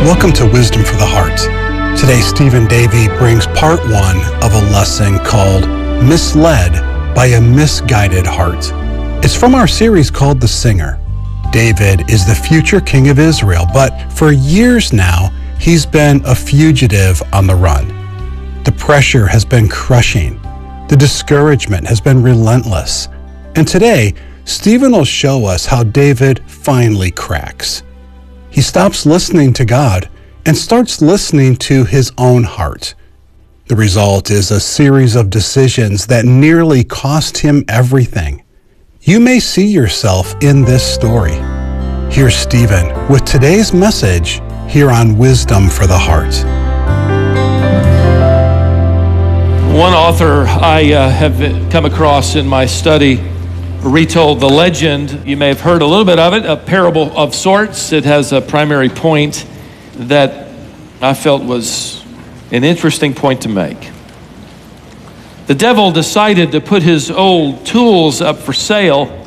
Welcome to Wisdom for the Heart. Today, Stephen Davey brings part one of a lesson called Misled by a Misguided Heart. It's from our series called The Singer. David is the future king of Israel, but for years now, he's been a fugitive on the run. The pressure has been crushing. The discouragement has been relentless. And today, Stephen will show us how David finally cracks. He stops listening to God and starts listening to his own heart. The result is a series of decisions that nearly cost him everything. You may see yourself in this story. Here's Stephen with today's message here on Wisdom for the Heart. One author I have come across in my study retold the legend. You may have heard a little bit of it, a parable of sorts. It has a primary point that I felt was an interesting point to make. The devil decided to put his old tools up for sale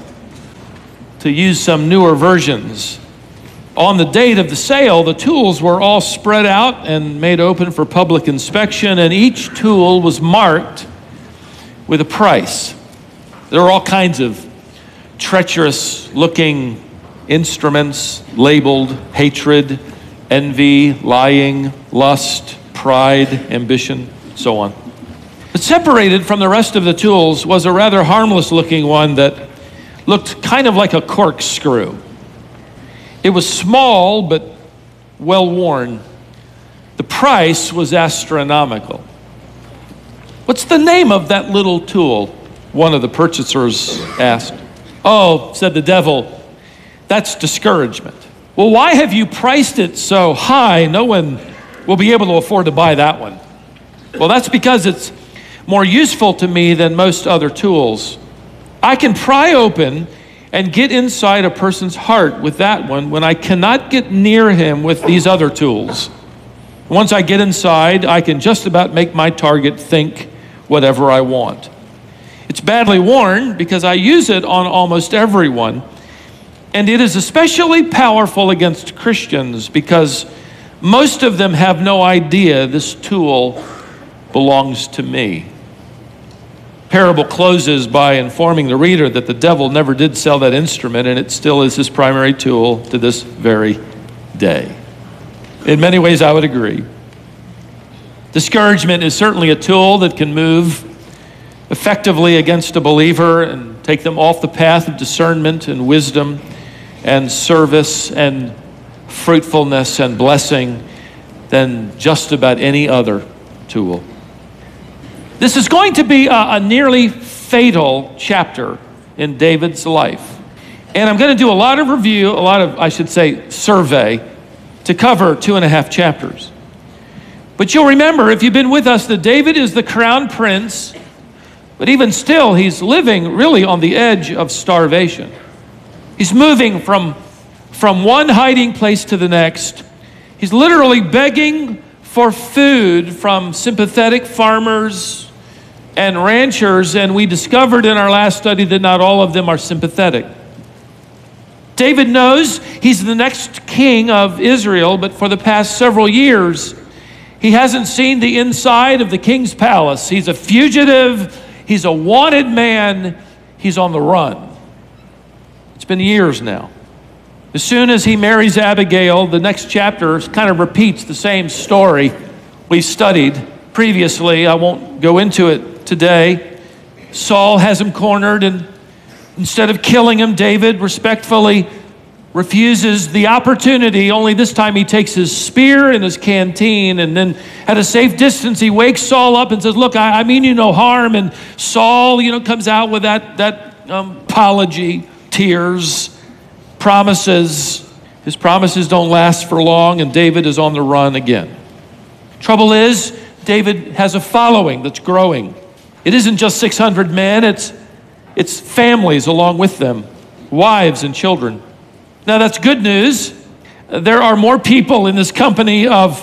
to use some newer versions. On the date of the sale, the tools were all spread out and made open for public inspection, and each tool was marked with a price. There were all kinds of treacherous-looking instruments labeled hatred, envy, lying, lust, pride, ambition, so on. But separated from the rest of the tools was a rather harmless-looking one that looked kind of like a corkscrew. It was small but well-worn. The price was astronomical. "What's the name of that little tool?" one of the purchasers asked. "Oh," said the devil, "that's discouragement." "Well, why have you priced it so high? No one will be able to afford to buy that one." "Well, that's because it's more useful to me than most other tools. I can pry open and get inside a person's heart with that one when I cannot get near him with these other tools. Once I get inside, I can just about make my target think whatever I want. It's badly worn because I use it on almost everyone, and it is especially powerful against Christians because most of them have no idea this tool belongs to me." Parable closes by informing the reader that the devil never did sell that instrument, and it still is his primary tool to this very day. In many ways, I would agree. Discouragement is certainly a tool that can move effectively against a believer and take them off the path of discernment and wisdom and service and fruitfulness and blessing than just about any other tool. This is going to be a nearly fatal chapter in David's life. And I'm going to do a lot of review, I should say, survey, to cover 2.5 chapters. But you'll remember, if you've been with us, that David is the crown prince, but even still, he's living really on the edge of starvation. He's moving from one hiding place to the next. He's literally begging for food from sympathetic farmers and ranchers, and we discovered in our last study that not all of them are sympathetic. David knows he's the next king of Israel, but for the past several years, he hasn't seen the inside of the king's palace. He's a fugitive. He's a wanted man. He's on the run. It's been years now. As soon as he marries Abigail, the next chapter kind of repeats the same story we studied previously. I won't go into it today. Saul has him cornered, and instead of killing him, David respectfully refuses the opportunity. Only this time he takes his spear and his canteen, and then at a safe distance he wakes Saul up and says, "Look, I mean you no harm." And Saul, comes out with that apology, tears, promises. His promises don't last for long, and David is on the run again. Trouble is, David has a following that's growing. It isn't just 600 men, it's families along with them, wives and children. Now that's good news. There are more people in this company of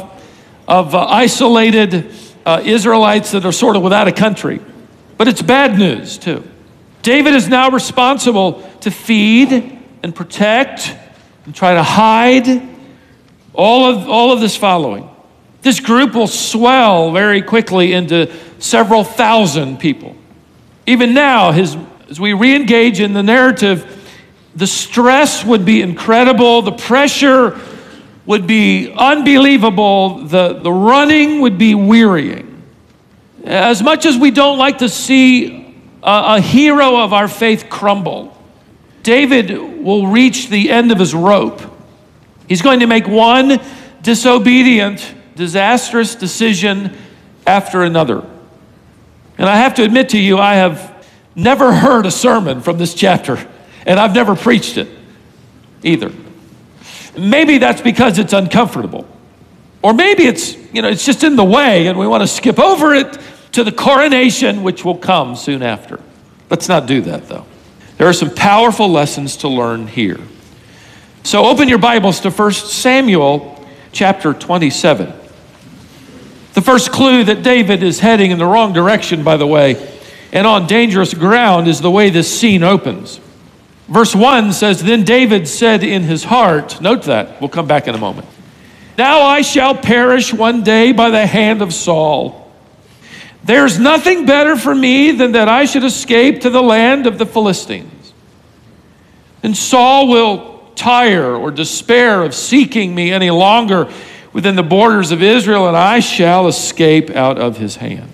isolated Israelites that are sort of without a country. But it's bad news too. David is now responsible to feed and protect and try to hide All of this following. This group will swell very quickly into several thousand people. Even now, as we re-engage in the narrative, the stress would be incredible. The pressure would be unbelievable. The running would be wearying. As much as we don't like to see a hero of our faith crumble, David will reach the end of his rope. He's going to make one disobedient, disastrous decision after another. And I have to admit to you, I have never heard a sermon from this chapter, and I've never preached it either. Maybe that's because it's uncomfortable. Or maybe it's just in the way and we want to skip over it to the coronation, which will come soon after. Let's not do that, though. There are some powerful lessons to learn here. So open your Bibles to 1 Samuel chapter 27. The first clue that David is heading in the wrong direction, by the way, and on dangerous ground, is the way this scene opens. Verse 1 says, "Then David said in his heart," note that, we'll come back in a moment, "Now I shall perish one day by the hand of Saul. There's nothing better for me than that I should escape to the land of the Philistines. And Saul will tire or despair of seeking me any longer within the borders of Israel, and I shall escape out of his hand."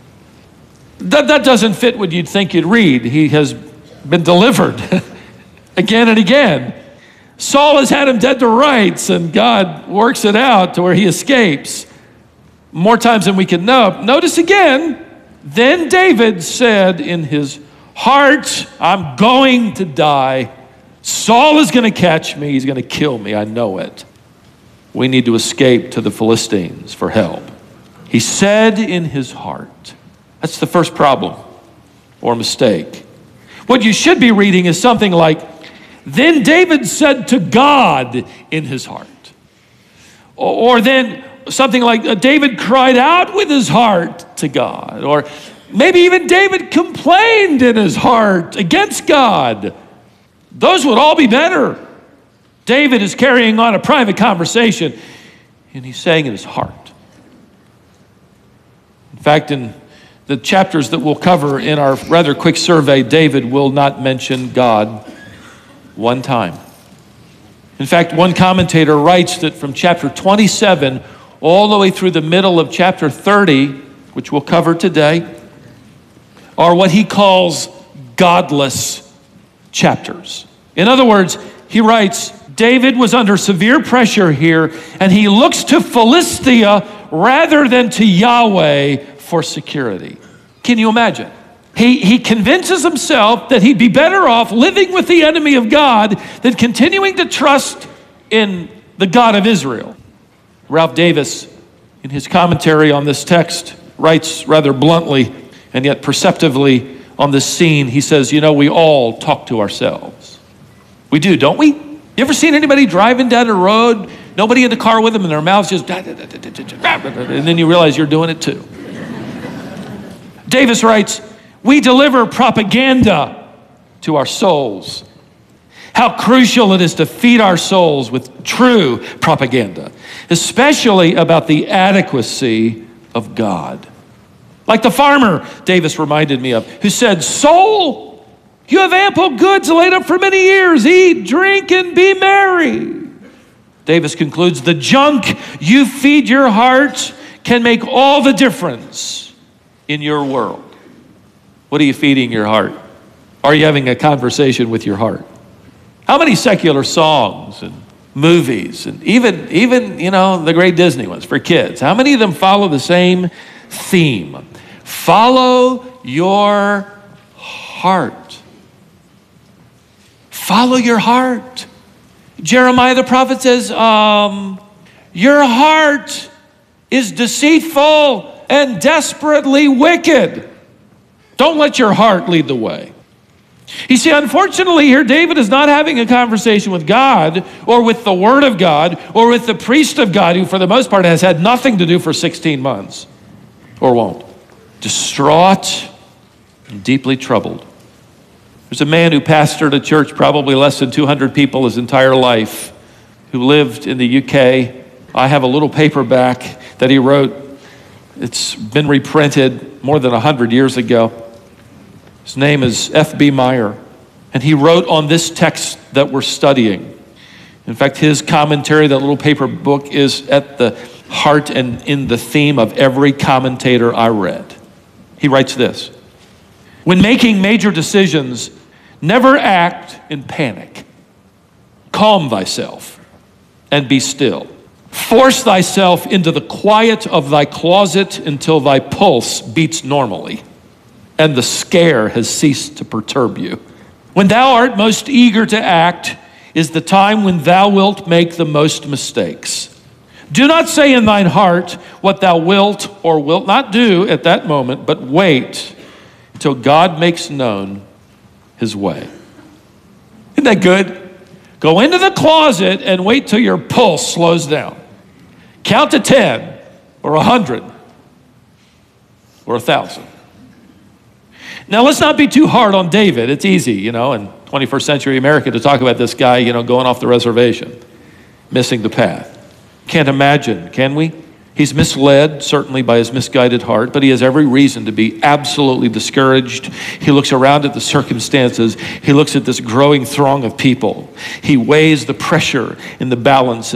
That doesn't fit what you'd think you'd read. He has been delivered again and again. Saul has had him dead to rights, and God works it out to where he escapes more times than we can know. Notice again, then David said in his heart, "I'm going to die. Saul is going to catch me. He's going to kill me. I know it. We need to escape to the Philistines for help." He said in his heart. That's the first problem or mistake. What you should be reading is something like, "Then David said to God in his heart." Or then something like, "David cried out with his heart to God." Or maybe even David complained in his heart against God. Those would all be better. David is carrying on a private conversation, and he's saying in his heart. In fact, in the chapters that we'll cover in our rather quick survey, David will not mention God one time. In fact, one commentator writes that from chapter 27 all the way through the middle of chapter 30, which we'll cover today, are what he calls godless chapters. In other words, he writes, David was under severe pressure here, and he looks to Philistia rather than to Yahweh for security. Can you imagine? He convinces himself that he'd be better off living with the enemy of God than continuing to trust in the God of Israel. Ralph Davis, in his commentary on this text, writes rather bluntly and yet perceptively on this scene. He says, we all talk to ourselves. We do, don't we? You ever seen anybody driving down the road, nobody in the car with them, and their mouth's just, and then you realize you're doing it too. Davis writes, we deliver propaganda to our souls. How crucial it is to feed our souls with true propaganda, especially about the adequacy of God. Like the farmer, Davis reminded me of, who said, soul, you have ample goods laid up for many years. Eat, drink, and be merry. Davis concludes, the junk you feed your heart can make all the difference in your world. What are you feeding your heart? Are you having a conversation with your heart? How many secular songs and movies and even the great Disney ones for kids, how many of them follow the same theme? Follow your heart. Follow your heart. Jeremiah the prophet says, your heart is deceitful and desperately wicked. Don't let your heart lead the way. You see, unfortunately here, David is not having a conversation with God or with the Word of God or with the priest of God, who for the most part has had nothing to do for 16 months or won't. Distraught and deeply troubled. There's a man who pastored a church, probably less than 200 people his entire life, who lived in the UK I have a little paperback that he wrote. It's been reprinted more than 100 years ago. His name is F.B. Meyer, and he wrote on this text that we're studying. In fact, his commentary, that little paper book, is at the heart and in the theme of every commentator I read. He writes this: when making major decisions, never act in panic. Calm thyself and be still. Force thyself into the quiet of thy closet until thy pulse beats normally and the scare has ceased to perturb you. When thou art most eager to act is the time when thou wilt make the most mistakes. Do not say in thine heart what thou wilt or wilt not do at that moment, but wait till God makes known his way. Isn't that good? Go into the closet and wait till your pulse slows down. Count to 10 or 100 or 1,000. Now, let's not be too hard on David. It's easy, in 21st century America to talk about this guy, going off the reservation, missing the path. Can't imagine, can we? He's misled, certainly, by his misguided heart, but he has every reason to be absolutely discouraged. He looks around at the circumstances. He looks at this growing throng of people. He weighs the pressure in the balance